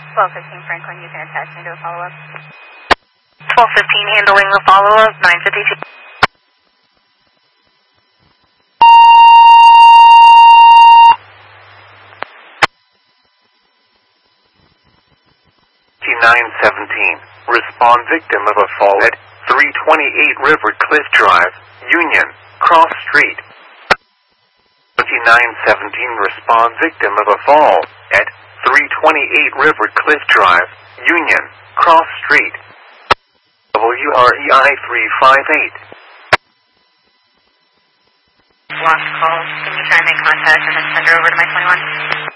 1215 Franklin, you can attach me to a follow-up. 1215 handling the follow-up, 952. Respond victim of a fall at 328 River Cliff Drive, Union, Cross Street. 2917 respond victim of a fall at 328 River Cliff Drive, Union, Cross Street. WREI 358. Lost call. Can you try and make contact and then send her over to my 21?